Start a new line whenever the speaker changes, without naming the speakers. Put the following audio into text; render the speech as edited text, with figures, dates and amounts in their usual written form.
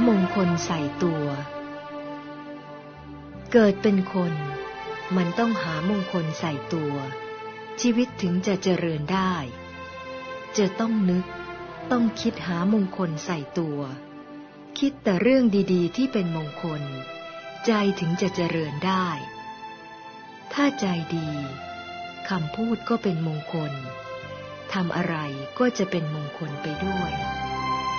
มงคลใส่ตัวเกิดเป็นคนมันต้องหามงคลใส่ตัวชีวิตถึงจะเจริญได้จะต้องนึกต้องคิดหามงคลใส่ตัวคิดแต่เรื่องดีๆที่เป็นมงคลใจถึงจะเจริญได้ถ้าใจดีคำพูดก็เป็นมงคลทำอะไรก็จะเป็นมงคลไปด้วย